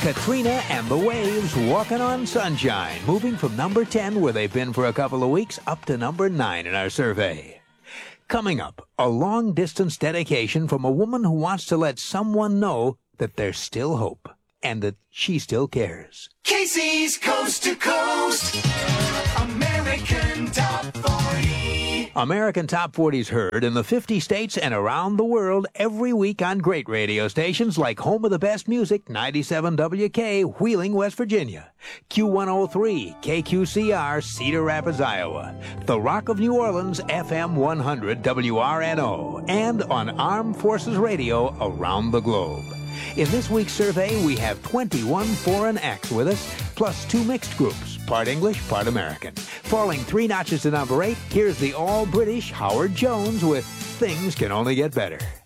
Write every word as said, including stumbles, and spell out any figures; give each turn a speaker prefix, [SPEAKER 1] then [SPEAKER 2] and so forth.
[SPEAKER 1] Katrina and the Waves, Walking on Sunshine, moving from number ten, where they've been for a couple of weeks, up to number nine in our survey. Coming up, a long-distance dedication from a woman who wants to let someone know that there's still hope and that she still cares.
[SPEAKER 2] Casey's Coast to Coast, American Top forty.
[SPEAKER 1] American Top forty's heard in the fifty states and around the world every week on great radio stations like Home of the Best Music, ninety-seven W K, Wheeling, West Virginia, Q one oh three, K Q C R, Cedar Rapids, Iowa, The Rock of New Orleans, F M one hundred, W R N O, and on Armed Forces Radio around the globe. In this week's survey, we have twenty-one foreign acts with us, plus two mixed groups, part English, part American. Falling three notches to number eight, here's the all-British Howard Jones with Things Can Only Get Better.